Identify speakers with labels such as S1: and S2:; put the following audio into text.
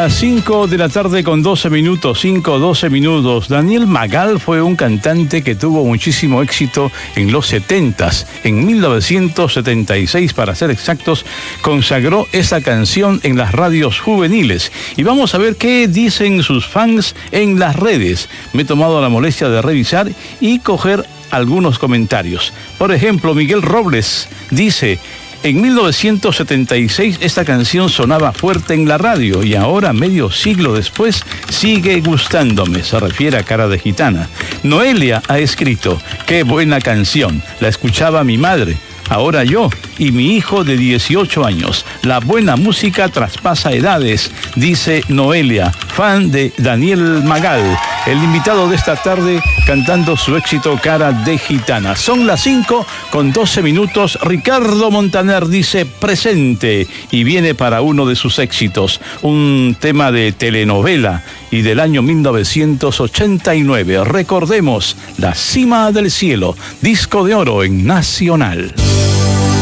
S1: las 5 de la tarde con 12 minutos, 5:12 minutos. Daniel Magal fue un cantante que tuvo muchísimo éxito en los 70s. En 1976, para ser exactos, consagró esa canción en las radios juveniles. Y vamos a ver qué dicen sus fans en las redes. Me he tomado la molestia de revisar y coger algunos comentarios. Por ejemplo, Miguel Robles dice: en 1976 esta canción sonaba fuerte en la radio y ahora, medio siglo después, sigue gustándome. Se refiere a Cara de Gitana. Noelia ha escrito: qué buena canción, la escuchaba mi madre, ahora yo y mi hijo de 18 años. La buena música traspasa edades, dice Noelia, fan de Daniel Magal, el invitado de esta tarde cantando su éxito Cara de Gitana. Son las 5:12 minutos. Ricardo Montaner dice presente y viene para uno de sus éxitos, un tema de telenovela y del año 1989. Recordemos La Cima del Cielo, disco de oro en Nacional.